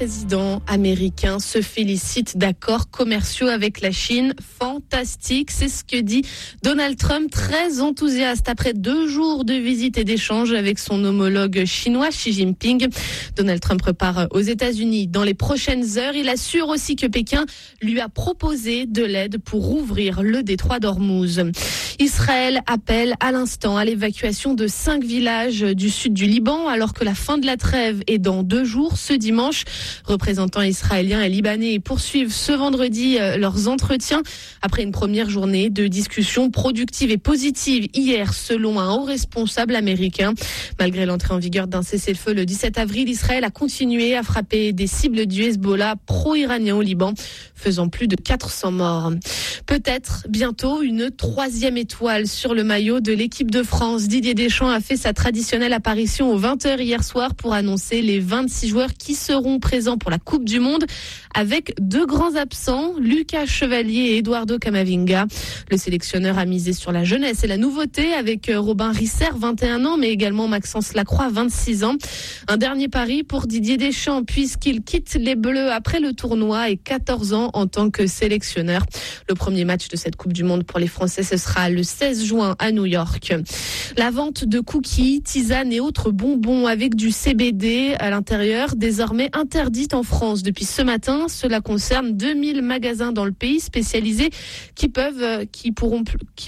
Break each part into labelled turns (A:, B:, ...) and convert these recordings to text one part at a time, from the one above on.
A: Le président américain se félicite d'accords commerciaux avec la Chine. Fantastique, c'est ce que dit Donald Trump, très enthousiaste après 2 jours de visite et d'échanges avec son homologue chinois Xi Jinping. Donald Trump repart aux États-Unis dans les prochaines heures. Il assure aussi que Pékin lui a proposé de l'aide pour rouvrir le détroit d'Ormuz. Israël appelle à l'instant à l'évacuation de 5 villages du sud du Liban alors que la fin de la trêve est dans 2 jours, ce dimanche. Représentants israéliens et libanais poursuivent ce vendredi leurs entretiens après une première journée de discussions productives et positives hier selon un haut responsable américain. Malgré l'entrée en vigueur d'un cessez-le-feu le 17 avril, Israël a continué à frapper des cibles du Hezbollah pro-iranien au Liban, faisant plus de 400 morts. Peut-être bientôt une 3e étoile sur le maillot de l'équipe de France. Didier Deschamps a fait sa traditionnelle apparition aux 20h hier soir pour annoncer les 26 joueurs qui seront présents pour la Coupe du Monde, avec 2 grands absents, Lucas Chevalier et Eduardo Camavinga. Le sélectionneur a misé sur la jeunesse et la nouveauté avec Robin Risser, 21 ans, mais également Maxence Lacroix, 26 ans. Un dernier pari pour Didier Deschamps puisqu'il quitte les Bleus après le tournoi et 14 ans en tant que sélectionneur. Le premier match de cette Coupe du Monde pour les Français, ce sera le 16 juin à New York. La vente de cookies, tisanes et autres bonbons avec du CBD à l'intérieur, désormais interdite en France depuis ce matin. Cela concerne 2000 magasins dans le pays spécialisés qui pourront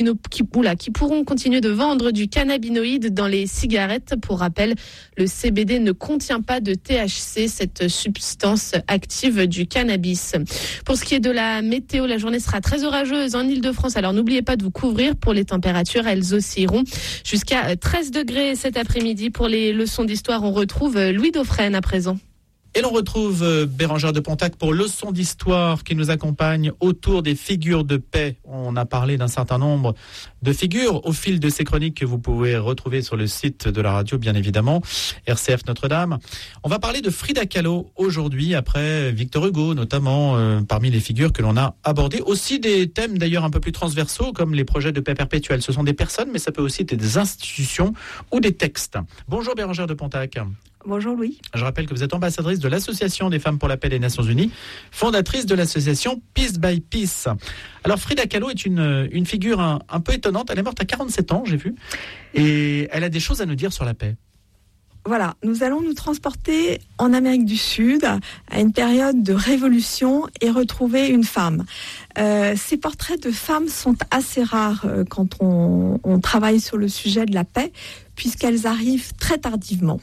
A: continuer de vendre du cannabinoïde dans les cigarettes. Pour rappel, le CBD ne contient pas de THC, cette substance active du cannabis. Pour ce qui est de la météo, la journée sera très orageuse en Ile-de-France. Alors n'oubliez pas de vous couvrir. Pour les températures, elles oscilleront jusqu'à 13 degrés cet après-midi. Pour les leçons d'histoire, on retrouve Louis Dauphren à présent.
B: Et l'on retrouve Bérengère de Pontac pour leçon d'histoire qui nous accompagne autour des figures de paix. On a parlé d'un certain nombre de figures au fil de ces chroniques que vous pouvez retrouver sur le site de la radio, bien évidemment, RCF Notre-Dame. On va parler de Frida Kahlo aujourd'hui, après Victor Hugo, notamment parmi les figures que l'on a abordées. Aussi des thèmes d'ailleurs un peu plus transversaux, comme les projets de paix perpétuelle. Ce sont des personnes, mais ça peut aussi être des institutions ou des textes. Bonjour Bérengère de Pontac.
C: Bonjour Louis.
B: Je rappelle que vous êtes ambassadrice de l'Association des femmes pour la paix des Nations Unies, fondatrice de l'association Peace by Peace. Alors Frida Kahlo est une figure un peu étonnante. Elle est morte à 47 ans, j'ai vu, et elle a des choses à nous dire sur la paix.
C: Voilà, nous allons nous transporter en Amérique du Sud à une période de révolution et retrouver une femme. Ces portraits de femmes sont assez rares quand on travaille sur le sujet de la paix, puisqu'elles arrivent très tardivement.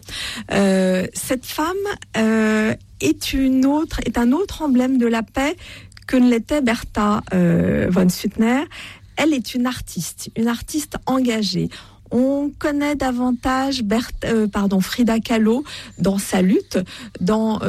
C: Cette femme est un autre emblème de la paix que ne l'était Bertha von Suttner. Elle est une artiste engagée. On connaît davantage Frida Kahlo dans sa lutte, dans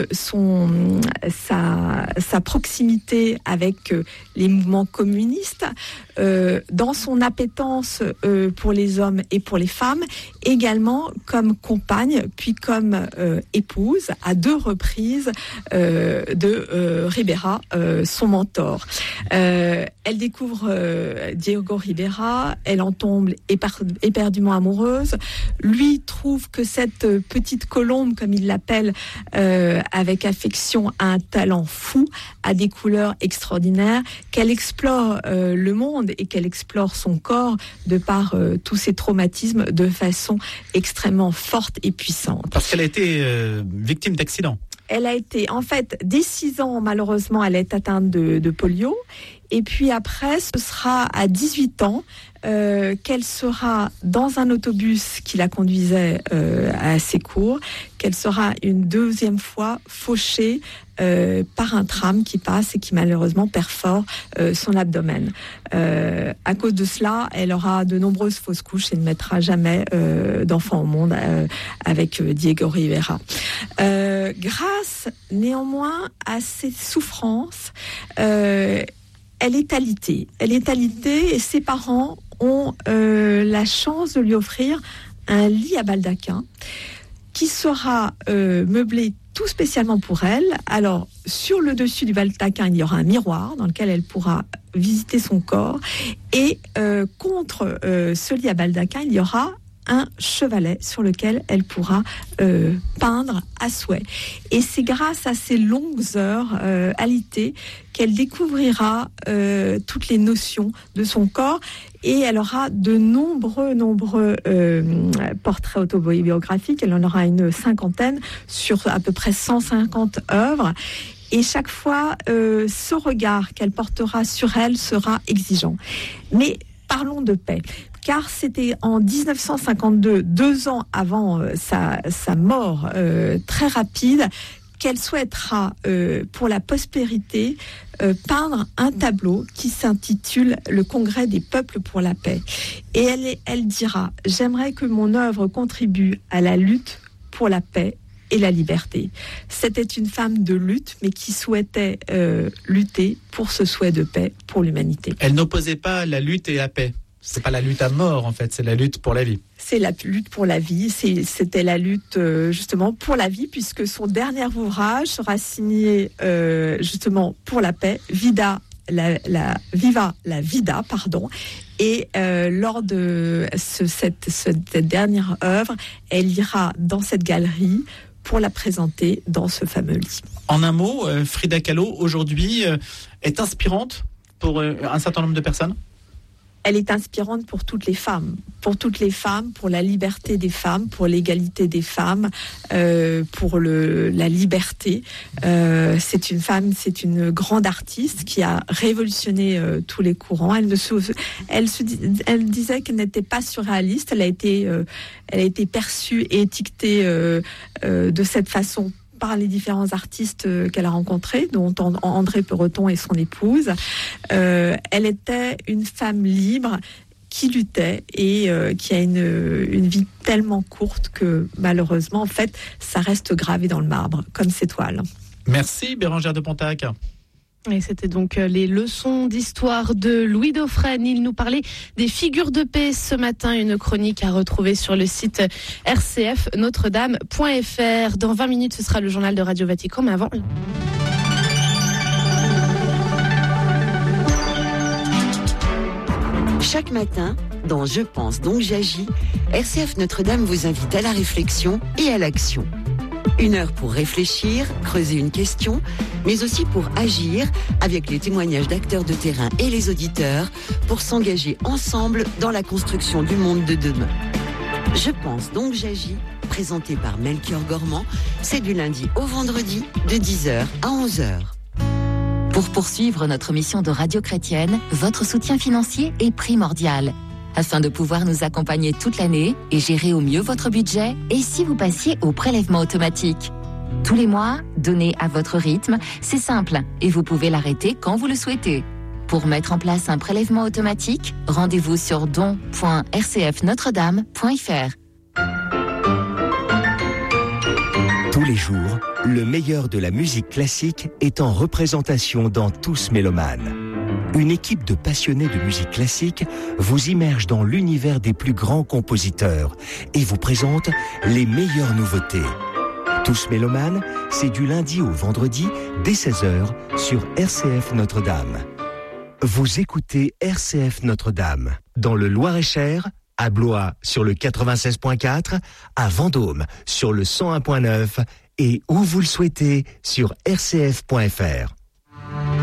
C: sa proximité avec les mouvements communistes, dans son appétence pour les hommes et pour les femmes, également comme compagne, puis comme épouse à 2 reprises de Ribera, son mentor. Elle découvre Diego Ribera, elle en tombe éperdument amoureuse. Lui trouve que cette petite colombe, comme il l'appelle avec affection, a un talent fou, a des couleurs extraordinaires, qu'elle explore le monde et qu'elle explore son corps de par tous ses traumatismes de façon extrêmement forte et puissante.
B: Parce qu'elle a été victime d'accidents.
C: Elle a été, en fait, dès 6 ans, malheureusement, elle est atteinte de polio. Et puis après, ce sera à 18 ans qu'elle sera dans un autobus qui la conduisait à ses cours, qu'elle sera une 2e fois fauchée par un tram qui passe et qui malheureusement perfore son abdomen. À cause de cela, elle aura de nombreuses fausses couches et ne mettra jamais d'enfant au monde avec Diego Rivera. Grâce néanmoins à ses souffrances, elle est alitée. Et ses parents ont la chance de lui offrir un lit à baldaquin qui sera meublé tout spécialement pour elle. Alors, sur le dessus du baldaquin, il y aura un miroir dans lequel elle pourra visiter son corps. Et contre ce lit à baldaquin, il y aura un chevalet sur lequel elle pourra peindre à souhait. Et c'est grâce à ces longues heures alitées qu'elle découvrira toutes les notions de son corps, et elle aura de nombreux portraits autobiographiques. Elle en aura une cinquantaine sur à peu près 150 œuvres. Et chaque fois, ce regard qu'elle portera sur elle sera exigeant. Mais parlons de paix. Car c'était en 1952, 2 ans avant sa mort très rapide, qu'elle souhaitera, pour la postérité, peindre un tableau qui s'intitule « Le Congrès des peuples pour la paix ». Et elle dira « J'aimerais que mon œuvre contribue à la lutte pour la paix et la liberté ». C'était une femme de lutte, mais qui souhaitait lutter pour ce souhait de paix pour l'humanité.
B: Elle n'opposait pas la lutte et la paix. C'est pas la lutte à mort, en fait, c'est la lutte pour la vie.
C: C'est la lutte pour la vie, c'était la lutte justement pour la vie, puisque son dernier ouvrage sera signé justement pour la paix, Viva la Vida, pardon. Et lors de cette dernière œuvre, elle ira dans cette galerie pour la présenter dans ce fameux lit.
B: En un mot, Frida Kahlo, aujourd'hui, est inspirante pour un certain nombre de personnes ?
C: Elle est inspirante pour toutes les femmes, pour la liberté des femmes, pour l'égalité des femmes, pour la liberté. C'est une femme, c'est une grande artiste qui a révolutionné tous les courants. Elle disait qu'elle n'était pas surréaliste. Elle a été perçue et étiquetée de cette façon par les différents artistes qu'elle a rencontrés, dont André Breton et son épouse. Elle était une femme libre qui luttait et qui a une vie tellement courte que malheureusement, en fait, ça reste gravé dans le marbre, comme ses toiles.
B: Merci Bérengère de Pontac.
A: Et c'était donc les leçons d'histoire de Louis Dauphren. Il nous parlait des figures de paix ce matin, une chronique à retrouver sur le site rcfnotredame.fr. Dans 20 minutes, ce sera le journal de Radio Vatican, mais avant...
D: Chaque matin, dans Je pense donc j'agis, RCF Notre-Dame vous invite à la réflexion et à l'action. 1 heure pour réfléchir, creuser une question, mais aussi pour agir avec les témoignages d'acteurs de terrain et les auditeurs pour s'engager ensemble dans la construction du monde de demain. Je pense donc j'agis, présenté par Melchior Gormand, c'est du lundi au vendredi de 10h à 11h.
E: Pour poursuivre notre mission de radio chrétienne, votre soutien financier est primordial. Afin de pouvoir nous accompagner toute l'année et gérer au mieux votre budget, et si vous passiez au prélèvement automatique. Tous les mois, donnez à votre rythme, c'est simple, et vous pouvez l'arrêter quand vous le souhaitez. Pour mettre en place un prélèvement automatique, rendez-vous sur don.rcfnotredame.fr.
F: Tous les jours, le meilleur de la musique classique est en représentation dans Tous Mélomanes. Une équipe de passionnés de musique classique vous immerge dans l'univers des plus grands compositeurs et vous présente les meilleures nouveautés. Tous Mélomanes, c'est du lundi au vendredi dès 16h sur RCF Notre-Dame. Vous écoutez RCF Notre-Dame dans le Loir-et-Cher, à Blois sur le 96.4, à Vendôme sur le 101.9 et où vous le souhaitez sur rcf.fr.